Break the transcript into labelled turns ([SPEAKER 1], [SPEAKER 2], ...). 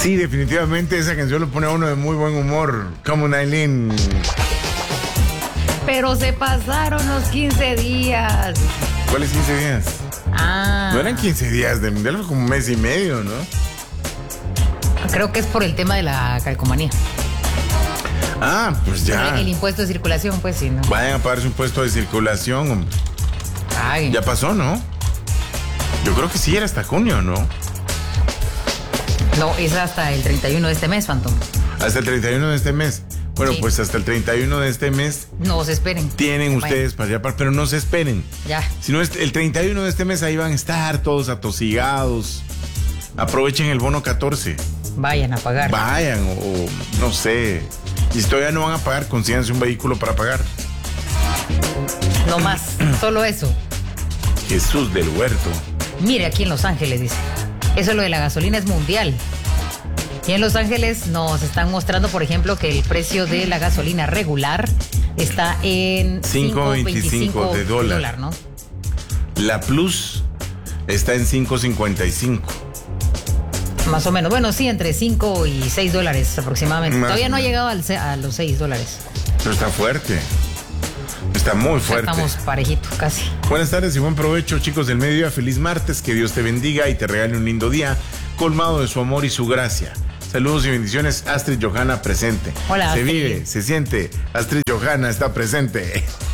[SPEAKER 1] Sí, definitivamente esa canción lo pone a uno de muy buen humor. Come on, Aileen.
[SPEAKER 2] Pero se pasaron los 15 días.
[SPEAKER 1] ¿Cuáles 15 días?
[SPEAKER 2] Ah.
[SPEAKER 1] No eran 15 días de mundial, fue como un mes y medio, ¿no?
[SPEAKER 2] Creo que es por el tema de la calcomanía.
[SPEAKER 1] Ah, pues ya.
[SPEAKER 2] El impuesto de circulación, pues sí, ¿no?
[SPEAKER 1] Vayan a pagar su impuesto de circulación, hombre.
[SPEAKER 2] Ay.
[SPEAKER 1] Ya pasó, ¿no? Yo creo que sí, era hasta junio, ¿no?
[SPEAKER 2] No, es hasta el 31 de este mes, Phantom.
[SPEAKER 1] Hasta el 31 de este mes. Bueno,
[SPEAKER 2] Sí.
[SPEAKER 1] pues hasta el 31 de este mes
[SPEAKER 2] No se esperen.
[SPEAKER 1] tienen ustedes para allá, pero no se esperen.
[SPEAKER 2] Ya.
[SPEAKER 1] Si no, el 31 de este mes ahí van a estar todos atosigados. Aprovechen el bono 14.
[SPEAKER 2] Vayan a pagar.
[SPEAKER 1] Vayan o no sé. Y si todavía no van a pagar, consíganse un vehículo para pagar.
[SPEAKER 2] No más. Solo eso.
[SPEAKER 1] Jesús del Huerto.
[SPEAKER 2] Mire, aquí en Los Ángeles, dice. Eso lo de la gasolina es mundial. Y en Los Ángeles nos están mostrando, por ejemplo, que el precio de la gasolina regular está en
[SPEAKER 1] 5.25 de dólar.
[SPEAKER 2] ¿No?
[SPEAKER 1] La Plus está en 5.55.
[SPEAKER 2] Más o menos. Bueno, sí, entre 5 y 6 dólares aproximadamente.
[SPEAKER 1] Más
[SPEAKER 2] Todavía no
[SPEAKER 1] o
[SPEAKER 2] ha
[SPEAKER 1] menos.
[SPEAKER 2] llegado a los 6 dólares.
[SPEAKER 1] Pero está fuerte. Está muy fuerte.
[SPEAKER 2] Estamos parejitos casi.
[SPEAKER 1] Buenas tardes y buen provecho, chicos del mediodía. Feliz martes, que Dios te bendiga y te regale un lindo día colmado de su amor y su gracia. Saludos y bendiciones, Astrid Johanna presente.
[SPEAKER 2] Hola,
[SPEAKER 1] Se
[SPEAKER 2] Astrid.
[SPEAKER 1] vive, se siente, Astrid Johanna está presente.